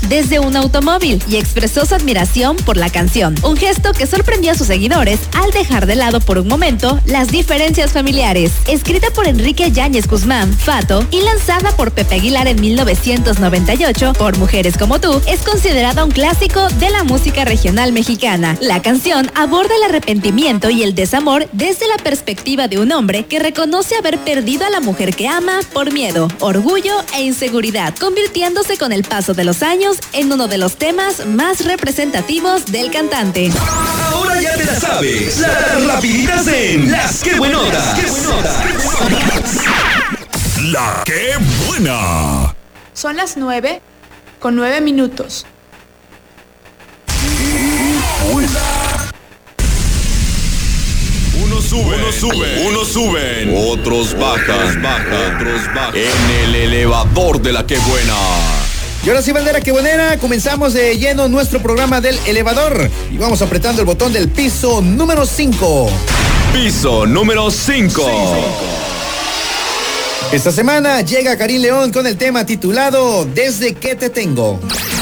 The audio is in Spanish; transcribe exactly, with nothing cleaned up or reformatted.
desde un automóvil y expresó su admiración por la canción, un gesto que sorprendió a sus seguidores al dejar de lado por un momento las diferencias familiares. Escrita por Enrique Yáñez Guzmán, Fato, y lanzada por Pepe Aguilar en mil novecientos noventa y ocho por Mujeres como tú, es considerada un clásico de la música regional mexicana. La canción aborda el arrepentimiento y el desamor desde la perspectiva de un hombre que reconoce haber perdido a la mujer que ama por miedo, orgullo e inseguridad, convirtiéndose con el paso de los años en uno de los temas más representativos del cantante. Ahora ya te la sabes, las rapiditas en Las Que Buenotas. ¡Qué buenotas! La Que Buena. Son las nueve con nueve minutos. Unos suben, unos suben, unos suben, otros bajan, bajan, otros bajan en el elevador de La Que Buena. Y ahora sí, bandera que buenera, comenzamos de lleno nuestro programa del elevador y vamos apretando el botón del piso número cinco. Piso número cinco. Esta semana llega Karim León con el tema titulado Desde que te tengo.